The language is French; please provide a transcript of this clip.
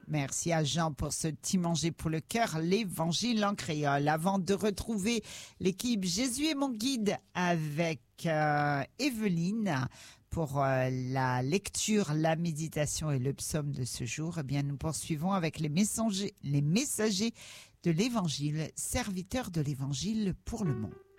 Merci à Jean pour ce petit manger pour le cœur, l'évangile en créole. Avant de retrouver l'équipe Jésus est mon guide avec Evelyne pour la lecture, la méditation et le psaume de ce jour, eh bien, nous poursuivons avec les messagers de l'évangile, serviteurs de l'évangile pour le monde.